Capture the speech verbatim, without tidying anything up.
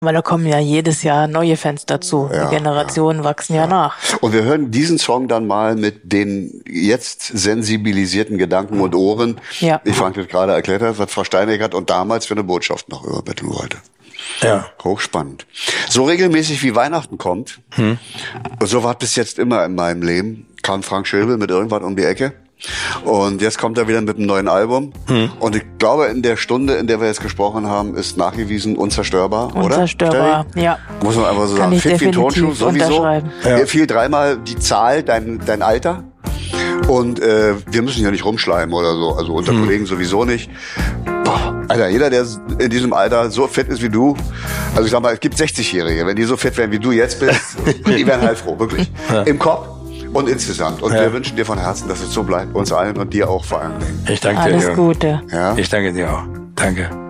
Weil da kommen ja jedes Jahr neue Fans dazu. Ja, die Generationen ja, wachsen ja, ja nach. Und wir hören diesen Song dann mal mit den jetzt sensibilisierten Gedanken und Ohren, ja. wie Frank das gerade erklärt hat, was Frau Steinegger und damals für eine Botschaft noch übermitteln wollte. Ja. Hochspannend. So regelmäßig wie Weihnachten kommt, hm. so war es bis jetzt immer in meinem Leben, kam Frank Schöbel mit irgendwas um die Ecke. Und jetzt kommt er wieder mit einem neuen Album. Hm. Und ich glaube, in der Stunde, in der wir jetzt gesprochen haben, ist nachgewiesen unzerstörbar, oder? Unzerstörbar, ja. Muss man einfach so Kann sagen. ich Fit wie ein Tonschuh, sowieso. Ja. Mir fiel dreimal die Zahl, dein, dein Alter. Und äh, wir müssen ja nicht rumschleimen oder so. Also unter hm. Kollegen sowieso nicht. Boah, Alter, jeder, der in diesem Alter so fit ist wie du, also ich sag mal, es gibt sechzigjährige, wenn die so fit wären, wie du jetzt bist, die wären heilfroh, wirklich. Ja. Im Kopf. Und insgesamt. Und ja. wir wünschen dir von Herzen, dass es so bleibt. Uns allen und dir auch vor allem. Ich danke Alles dir. Alles Gute. Ja? Ich danke dir auch. Danke.